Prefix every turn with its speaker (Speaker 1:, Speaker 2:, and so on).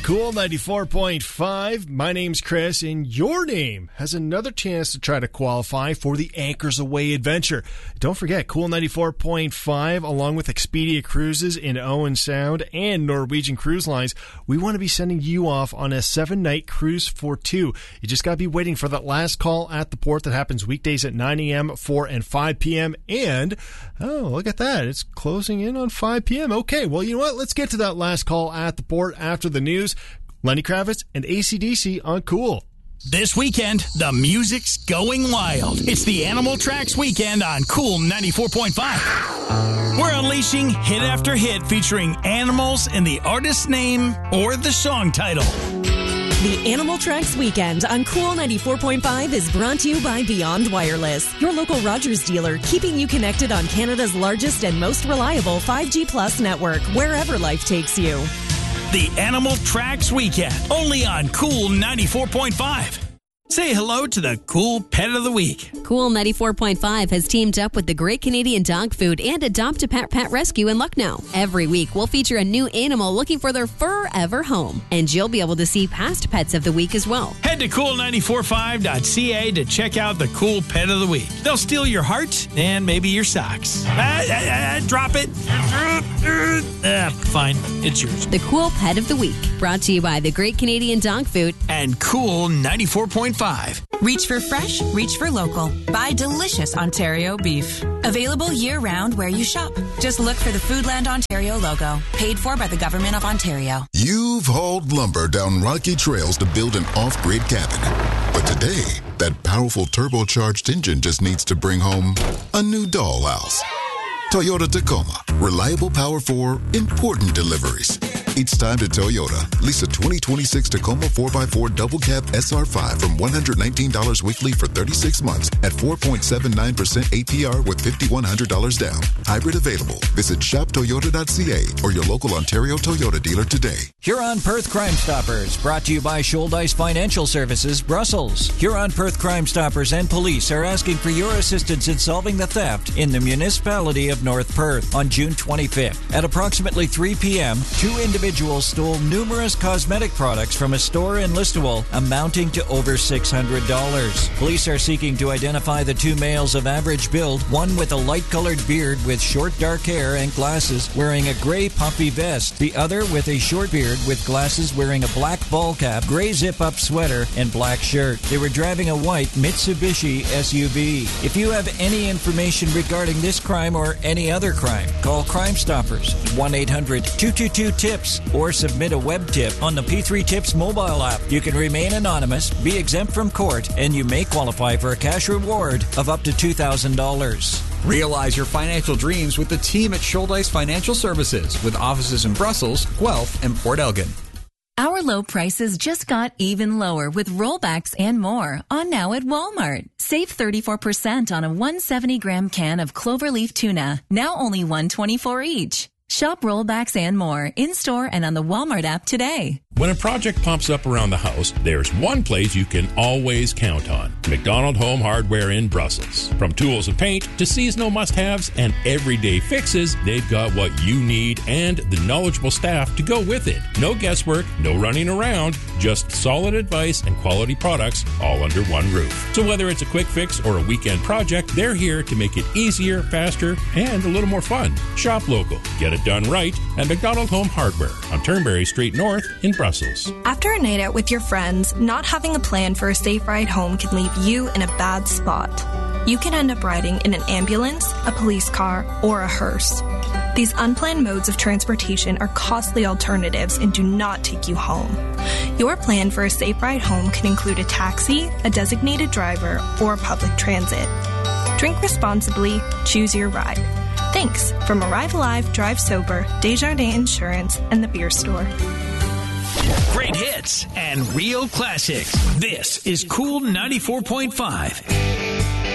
Speaker 1: Cool 94.5. My name's Chris, and your name has another chance to try to qualify for the Anchors Away adventure. Don't forget, Cool 94.5, along with Expedia Cruises in Owen Sound and Norwegian Cruise Lines, we want to be sending you off on a 7-night cruise for 2. You just got to be waiting for that last call at the port that happens weekdays at 9 a.m., 4 and 5 p.m. And, oh, look at that. It's closing in on 5 p.m. Okay, well, you know what? Let's get to that last call at the port after the news. Lenny Kravitz and AC/DC on Cool.
Speaker 2: This weekend, the music's going wild. It's the Animal Tracks weekend on Cool 94.5. We're unleashing hit after hit featuring animals in the artist's name or the song title.
Speaker 3: The Animal Tracks weekend on Cool 94.5 is brought to you by Beyond Wireless, your local Rogers dealer, keeping you connected on Canada's largest and most reliable 5G Plus network, wherever life takes you.
Speaker 2: The Animal Tracks weekend, only on Cool 94.5. Say hello to the Cool Pet of the Week.
Speaker 4: Cool 94.5 has teamed up with the Great Canadian Dog Food and Adopt a Pet Pet Rescue in Lucknow. Every week, we'll feature a new animal looking for their forever home. And you'll be able to see past pets of the week as well.
Speaker 2: Head to cool945.ca to check out the Cool Pet of the Week. They'll steal your heart and maybe your socks. Drop it. Fine, it's yours.
Speaker 4: The Cool Pet of the Week, brought to you by the Great Canadian Dog Food
Speaker 2: and Cool 94.5.
Speaker 5: Reach for fresh, reach for local. Buy delicious Ontario beef. Available year-round where you shop. Just look for the Foodland Ontario logo. Paid for by the Government of Ontario.
Speaker 6: You've hauled lumber down rocky trails to build an off-grid cabin. But today, that powerful turbocharged engine just needs to bring home a new dollhouse. Toyota Tacoma. Reliable power for important deliveries. It's time to Toyota. Lease a 2026 Tacoma 4x4 double cab SR5 from $119 weekly for 36 months at 4.79% APR with $5,100 down. Hybrid available. Visit shoptoyota.ca or your local Ontario Toyota dealer today.
Speaker 7: Huron Perth Crime Stoppers, brought to you by Shouldice Financial Services, Brussels. Huron Perth Crime Stoppers and police are asking for your assistance in solving the theft in the municipality of North Perth on June 25th. At approximately 3 p.m., 2 individuals stole numerous cosmetic products from a store in Listowel amounting to over $600. Police are seeking to identify the 2 males of average build, one with a light-colored beard with short dark hair and glasses wearing a gray puffy vest, the other with a short beard with glasses wearing a black ball cap, gray zip-up sweater, and black shirt. They were driving a white Mitsubishi SUV. If you have any information regarding this crime or any other crime, call Crime Stoppers 1-800-222-TIPS or submit a web tip on the P3 Tips mobile app. You can remain anonymous, be exempt from court, and you may qualify for a cash reward of up to $2,000.
Speaker 8: Realize your financial dreams with the team at Shouldice Financial Services with offices in Brussels, Guelph, and Port Elgin.
Speaker 5: Our low prices just got even lower with rollbacks and more on now at Walmart. Save 34% on a 170-gram can of cloverleaf tuna, now only $1.24 each. Shop rollbacks and more in-store and on the Walmart app today.
Speaker 9: When a project pops up around the house, there's one place you can always count on. McDonald Home Hardware in Brussels. From tools and paint to seasonal must-haves and everyday fixes, they've got what you need and the knowledgeable staff to go with it. No guesswork, no running around, just solid advice and quality products all under one roof. So whether it's a quick fix or a weekend project, they're here to make it easier, faster, and a little more fun. Shop local. Get it done right at McDonald Home Hardware on Turnberry Street North in Brussels.
Speaker 10: After a night out with your friends, not having a plan for a safe ride home can leave you in a bad spot. You can end up riding in an ambulance, a police car, or a hearse. These unplanned modes of transportation are costly alternatives and do not take you home. Your plan for a safe ride home can include a taxi, a designated driver, or public transit. Drink responsibly, choose your ride. Thanks from Arrive Alive, Drive Sober, Desjardins Insurance, and the Beer Store.
Speaker 2: Great hits and real classics. This is Cool 94.5.